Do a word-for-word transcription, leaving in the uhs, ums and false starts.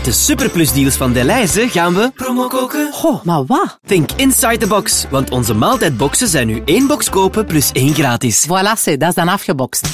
Met de superplusdeals van Delhaize gaan we promo koken. Goh, maar wat? Think inside the box, want onze maaltijdboxen zijn nu één box kopen plus één gratis. Voilà, dat is dan afgebokst.